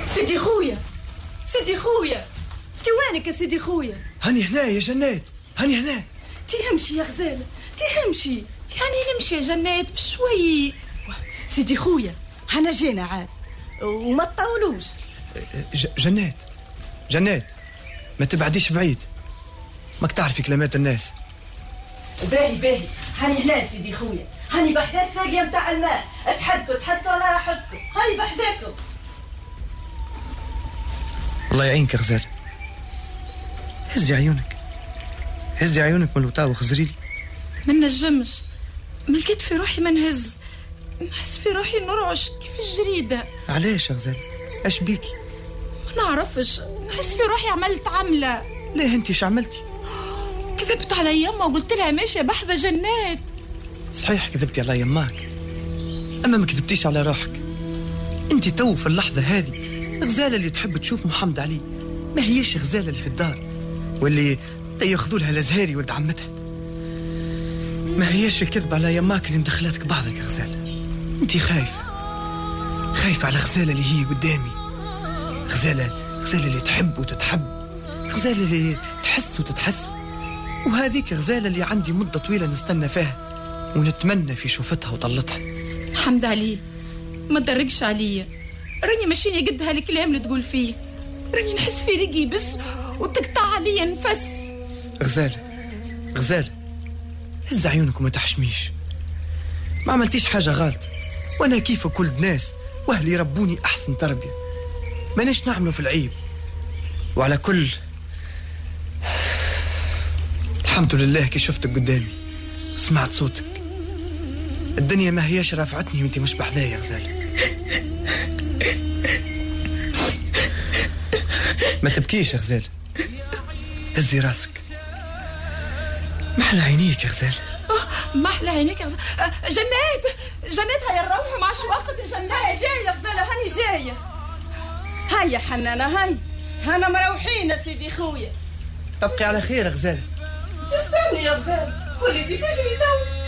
سيدي خويا سيدي خويا، تي وينك يا سيدي خويا؟ هاني هنا يا جنات، هاني هنا. تي همشي يا غزالة، تي همشي، تي هاني نمشي يا جنات بشوي. سيدي خويا هنا جينا عاد وما تطولوش. جنات جنات ما تبعديش بعيد، ماك تعرفي كلمات الناس. باهي باهي، هاني هنا سيدي خويا، هاني بحدا الساقية متاع الماء. تحدثوا على راحتكم، هاني بحداكم. الله يعينك يا غزال. هزي عيونك، هزي عيونك من الوطا وخزريلي. ما نجمش، ما لقيت في روحي ما نهز، نحس في روحي نرعش كيف الجريدة. علاش يا غزال؟ اش بيكي؟ ما نعرفش، نحس في روحي عملت عملة. ليه انتي اش عملتي؟ كذبت على يما وقلت لها ماشية بحذا جنات. صحيح كذبتي على يماك، اما ما كذبتيش على روحك. انتي تو في اللحظة هذه غزالة اللي تحب تشوف محمد علي، ما هيش غزالة اللي في الدار واللي ياخذوا لها لزهاري ولد عمتها. ما هيش الكذب على يماك اللي مدخلاتك بعضك يا غزالة. انتي خايفة على غزالة اللي هي قدامي، غزالة اللي تحب وتتحب، غزالة اللي تحس وتتحس، وهذيك غزالة اللي عندي مدة طويلة نستنى فيها ونتمنى في شوفتها وطلتها. حمد عليه، ما تدرقش عليا، راني ماشيني قد هالكلام اللي تقول فيه، راني نحس في رقي بس وتقطع عليا نفس. غزالة هز عيونك وما تحشميش، ما عملتيش حاجة غلط، وانا كيف كل الناس واهلي ربوني احسن تربية، ماناش نعمله في العيب. وعلى كل الحمد لله كي شفتك قدامي وسمعت صوتك، الدنيا ما هياش رافعتني وانتي مش بحذايا يا غزالة. ما تبكيش يا غزالة، هزي راسك، محلى عينيك يا غزالة. محلى عينيك يا غزالة. جنات هيا نروحوا، معش وقت يا جنات. جاية يا غزالة، هاني جاية. هيا حنانة، هيا هانا مروحين يا سيدي خويا. تبقي على خير يا غزالة. تستني يا غزالة، وليتي تجري تو.